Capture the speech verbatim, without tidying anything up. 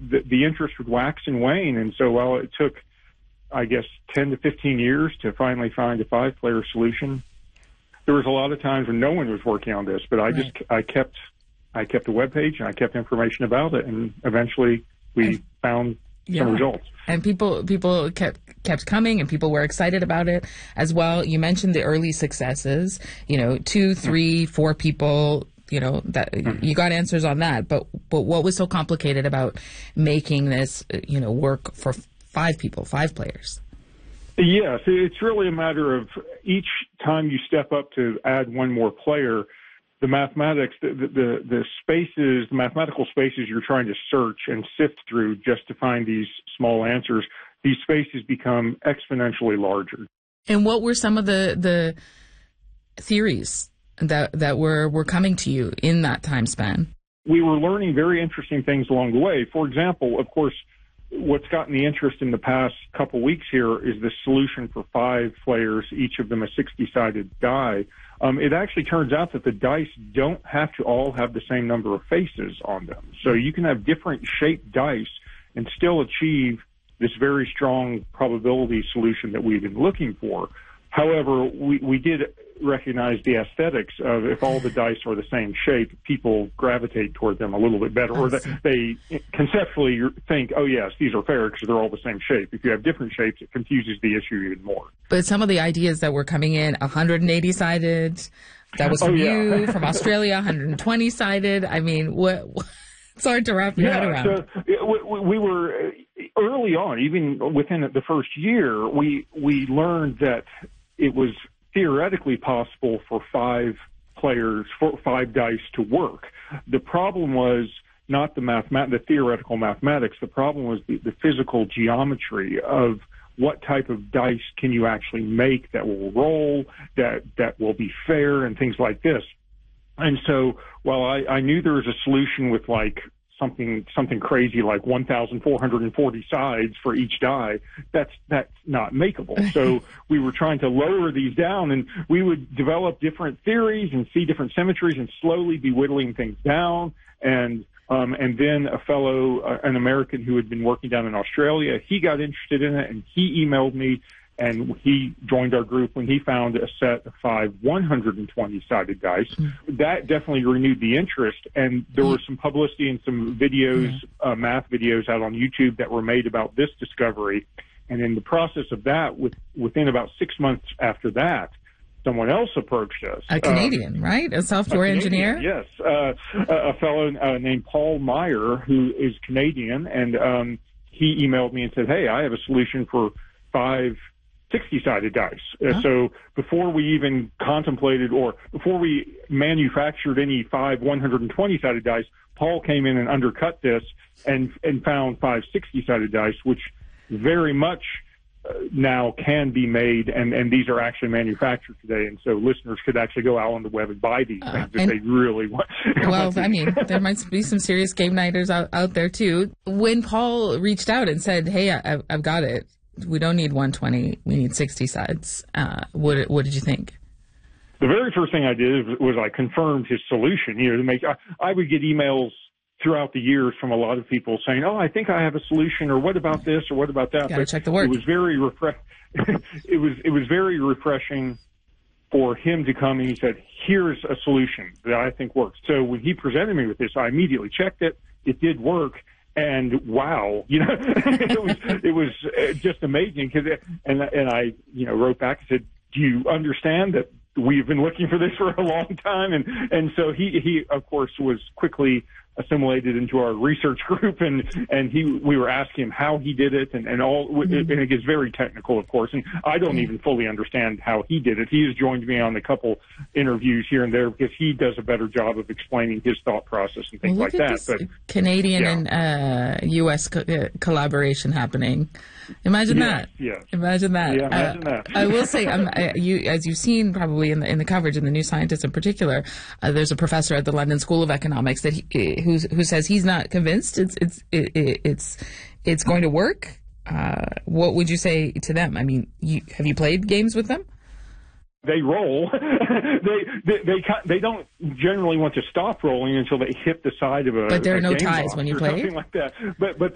the, the interest would wax and wane. And so while it took, I guess, ten to fifteen years to finally find a five-player solution, there was a lot of times when no one was working on this, but I just, right. I kept, I kept a webpage and I kept information about it, and eventually we and, found yeah. some results. And people, people kept, kept coming, and people were excited about it as well. You mentioned the early successes, you know, two, three, mm-hmm. four people, you know, that mm-hmm. you got answers on that, but, but what was so complicated about making this, you know, work for five people, five players? Yes, it's really a matter of each time you step up to add one more player, the mathematics, the, the, the spaces, the mathematical spaces you're trying to search and sift through just to find these small answers, these spaces become exponentially larger. And what were some of the, the theories that, that were, were coming to you in that time span? We were learning very interesting things along the way. For example, of course, what's gotten the interest in the past couple weeks here is the solution for five players, each of them a sixty-sided die. Um, it actually turns out that the dice don't have to all have the same number of faces on them. So you can have different shaped dice and still achieve this very strong probability solution that we've been looking for. However, we, we did recognize the aesthetics of if all the dice are the same shape, people gravitate toward them a little bit better, or they, they conceptually think, oh yes, these are fair because they're all the same shape. If you have different shapes, it confuses the issue even more. But some of the ideas that were coming in, one hundred eighty sided, that was from oh, yeah. you, from Australia, one hundred twenty sided. I mean, what? It's hard to wrap your yeah, head around. So we, we were early on, even within the first year, we we learned that it was theoretically possible for five players, for five dice to work. The problem was not the mathemat- the theoretical mathematics. The problem was the, the physical geometry of what type of dice can you actually make that will roll, that, that will be fair, and things like this. And so while I, I knew there was a solution with like something something crazy like one thousand four hundred forty sides for each die, that's that's not makeable. So we were trying to lower these down, and we would develop different theories and see different symmetries and slowly be whittling things down. And um, and then a fellow, uh, an American who had been working down in Australia, he got interested in it, and he emailed me, and he joined our group when he found a set of five one hundred twenty sided dice. Mm-hmm. That definitely renewed the interest, and there was some publicity and some videos, mm-hmm. uh, math videos out on YouTube that were made about this discovery. And in the process of that, with, within about six months after that, someone else approached us. A Canadian, um, right? A software a engineer? Yes. Uh, a, a fellow uh, named Paul Meyer, who is Canadian, and um, he emailed me and said, hey, I have a solution for five sixty-sided dice. Uh, huh? So before we even contemplated or before we manufactured any five one hundred twenty-sided dice, Paul came in and undercut this and and found five sixty-sided dice, which very much uh, now can be made, and, and these are actually manufactured today. And so listeners could actually go out on the web and buy these uh, things if they really want. Well, I mean, there might be some serious game nighters out, out there, too. When Paul reached out and said, hey, I, I've got it, we don't need one twenty, we need sixty sides. Uh, what, what did you think? The very first thing I did was I confirmed his solution. You know, to make I, I would get emails throughout the years from a lot of people saying, "Oh, I think I have a solution," or "What about this?" or "What about that?" Gotta check the work. It was very refresh. it was it was very refreshing for him to come and he said, "Here's a solution that I think works." So when he presented me with this, I immediately checked it. It did work. And wow, you know, it was it was just amazing. Cause it, and and I, you know, wrote back and said, "Do you understand that we've been looking for this for a long time?" And and so he he of course was quickly assimilated into our research group, and and he we were asking him how he did it, and and all, mm-hmm. and it gets very technical, of course, and I don't mm-hmm. even fully understand how he did it. He has joined me on a couple interviews here and there because he does a better job of explaining his thought process and things well, like that. But Canadian yeah. and uh, U S co- uh, collaboration happening. Imagine yes, that. Yes. Imagine that. Yeah, imagine uh, that. I will say, um, I, you, as you've seen probably in the, in the coverage in the New Scientist in particular, uh, there's a professor at the London School of Economics that he, who's, who says he's not convinced it's it's it, it, it's it's going to work. Uh, what would you say to them? I mean, you, have you played games with them? They roll. they, they they they don't generally want to stop rolling until they hit the side of a. But there are a no game ties box when you or play. Something like that. But but